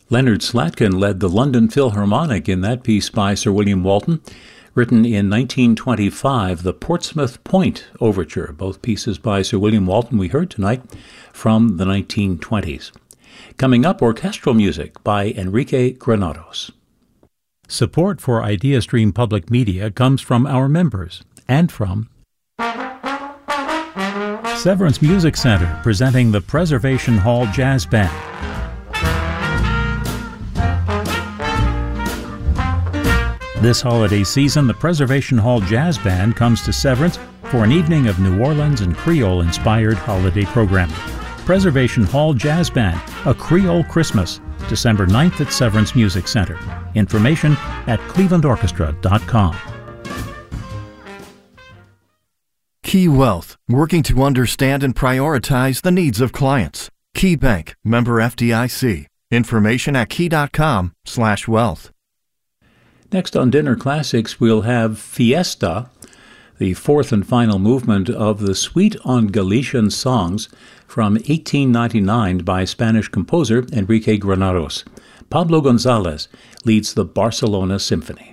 Leonard Slatkin led the London Philharmonic in that piece by Sir William Walton. Written in 1925, the Portsmouth Point Overture, both pieces by Sir William Walton we heard tonight from the 1920s. Coming up, orchestral music by Enrique Granados. Support for IdeaStream Public Media comes from our members and from Severance Music Center, presenting the Preservation Hall Jazz Band. This holiday season, the Preservation Hall Jazz Band comes to Severance for an evening of New Orleans and Creole-inspired holiday programming. Preservation Hall Jazz Band, A Creole Christmas, December 9th at Severance Music Center. Information at clevelandorchestra.com. Key Wealth, working to understand and prioritize the needs of clients. Key Bank, member FDIC. Information at key.com/wealth. Next on Dinner Classics, we'll have Fiesta, the fourth and final movement of the Suite on Galician Songs from 1899 by Spanish composer Enrique Granados. Pablo González leads the Barcelona Symphony.